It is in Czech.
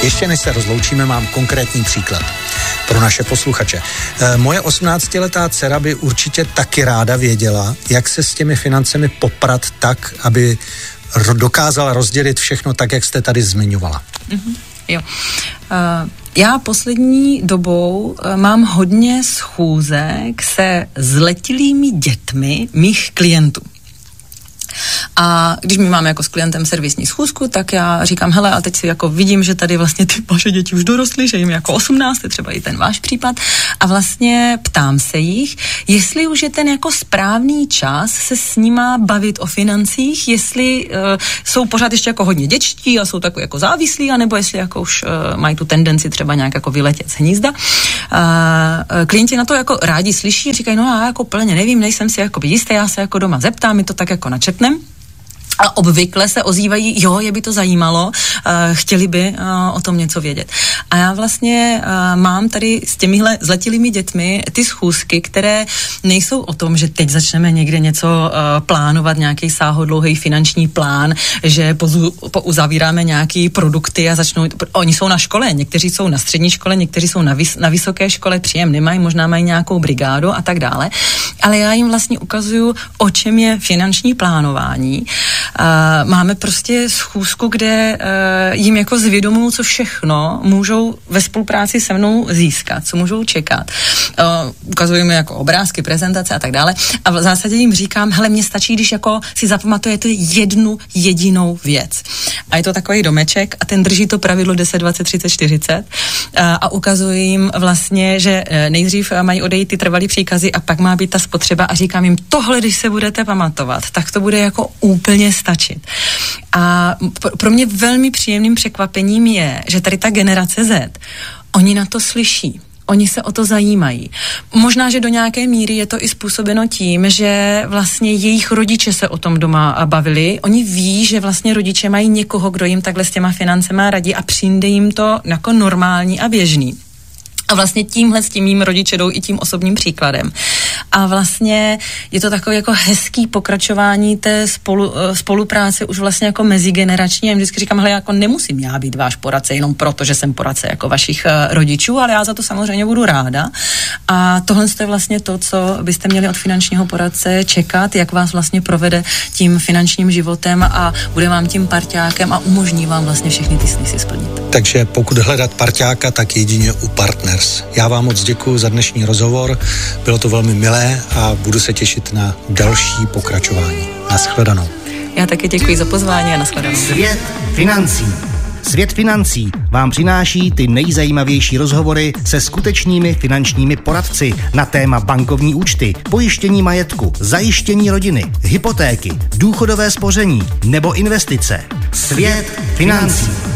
Ještě než se rozloučíme, mám konkrétní příklad pro naše posluchače. Moje 18letá dcera by určitě taky ráda věděla, jak se s těmi financemi poprat tak, aby dokázala rozdělit všechno tak, jak jste tady zmiňovala. Jo. Já poslední dobou mám hodně schůzek se zletilými dětmi mých klientů. A když my máme jako s klientem servisní schůzku, tak já říkám, hele, a teď si jako vidím, že tady vlastně ty vaše děti už dorostly, že jim jako 18, třeba i ten váš případ, a vlastně ptám se jich, jestli už je ten jako správný čas se s nima bavit o financích, jestli jsou pořád ještě jako hodně dětští a jsou takový jako závislí, anebo jestli jako už mají tu tendenci třeba nějak jako vyletět z hnízda. Klienti na to jako rádi slyší a říkají, no já jako plně nevím, nejsem si jako jistý, já se jako doma zeptám, my to tak jako načetnem. A obvykle se ozývají, jo, je by to zajímalo, chtěli by o tom něco vědět. A já vlastně mám tady s těmihle zletilými dětmi ty schůzky, které nejsou o tom, že teď začneme někde něco plánovat, nějaký sáhodlouhý finanční plán, že uzavíráme nějaký produkty a začnou, oni jsou na škole, někteří jsou na střední škole, někteří jsou na vysoké škole, příjem nemají, možná mají nějakou brigádu a tak dále. Ale já jim vlastně ukazuju, o čem je finanční plánování. Máme prostě schůzku, kde jim jako zvědomují, co všechno můžou ve spolupráci se mnou získat, co můžou čekat. Ukazujeme jako obrázky, prezentace a tak dále. A v zásadě jim říkám, hele, mně stačí, když jako si zapamatujete jednu jedinou věc. A je to takový domeček a ten drží to pravidlo 10, 20, 30, 40 a ukazuji jim vlastně, že nejdřív mají odejít ty trvalý příkazy a pak má být ta spotřeba a říkám jim, tohle, když se budete pamatovat, tak to bude jako úplně stačit. A pro mě velmi příjemným překvapením je, že tady ta generace Z, oni na to slyší. Oni se o to zajímají. Možná, že do nějaké míry je to i způsobeno tím, že vlastně jejich rodiče se o tom doma bavili. Oni ví, že vlastně rodiče mají někoho, kdo jim takhle s těma financema radí a přijde jim to jako normální a běžný. A vlastně tímhle s tím mým rodiče jdou i tím osobním příkladem. A vlastně je to takové jako hezký pokračování té spolupráce už vlastně jako mezigenerační. Já jim vždycky říkám, hele, jako nemusím já být váš poradce jenom proto, že jsem poradce jako vašich rodičů, ale já za to samozřejmě budu ráda. A tohle je vlastně to, co byste měli od finančního poradce čekat, jak vás vlastně provede tím finančním životem a bude vám tím parťákem a umožní vám vlastně všechny ty sny si splnit. Takže pokud hledat parťáka, tak jedině u Partners. Já vám moc děkuji za dnešní rozhovor, bylo to velmi milé a budu se těšit na další pokračování. Nashledanou. Já taky děkuji za pozvání a nashledanou. Svět financí. Svět financí vám přináší ty nejzajímavější rozhovory se skutečnými finančními poradci na téma bankovní účty, pojištění majetku, zajištění rodiny, hypotéky, důchodové spoření nebo investice. Svět financí.